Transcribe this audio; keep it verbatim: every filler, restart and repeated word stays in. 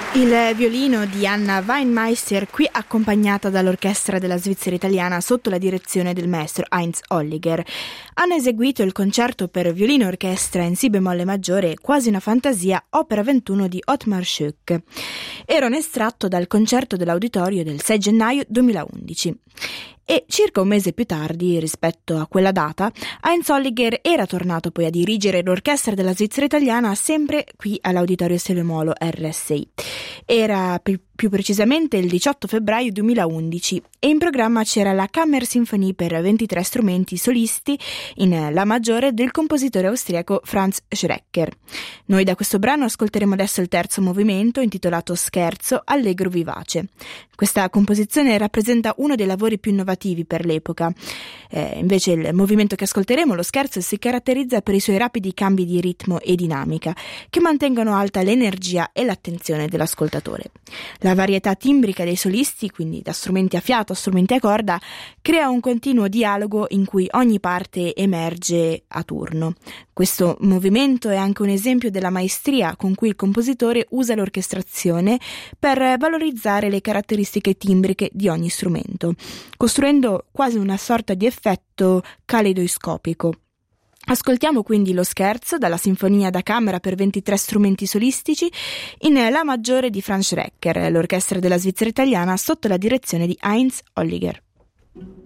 Il violino di Anna Weinmeister, qui accompagnata dall'orchestra della Svizzera italiana sotto la direzione del maestro Heinz Holliger. Hanno eseguito il concerto per violino e orchestra in si bemolle maggiore Quasi una fantasia, opera ventuno di Ottmar Schoeck. Era un estratto dal concerto dell'Auditorio del sei gennaio duemilaundici. E circa un mese più tardi, rispetto a quella data, Heinz Holliger era tornato poi a dirigere l'orchestra della Svizzera italiana sempre qui all'Auditorio Selemolo R S I. Era più, più precisamente il diciotto febbraio duemilaundici e in programma c'era la Kammersinfonie per ventitré strumenti solisti in La maggiore del compositore austriaco Franz Schrecker. Noi da questo brano ascolteremo adesso il terzo movimento intitolato Scherzo allegro vivace. Questa composizione rappresenta uno dei lavori più innovativi per l'epoca. Eh, invece il movimento che ascolteremo, lo scherzo, si caratterizza per i suoi rapidi cambi di ritmo e dinamica che mantengono alta l'energia e l'attenzione dell'ascoltatore. La varietà timbrica dei solisti, quindi da strumenti a fiato a strumenti a corda, crea un continuo dialogo in cui ogni parte emerge a turno. Questo movimento è anche un esempio della maestria con cui il compositore usa l'orchestrazione per valorizzare le caratteristiche timbriche di ogni strumento, costruendo quasi una sorta di effetto caleidoscopico. Ascoltiamo quindi lo scherzo dalla Sinfonia da camera per ventitré strumenti solistici in La maggiore di Franz Schrecker, l'orchestra della Svizzera italiana sotto la direzione di Heinz Holliger.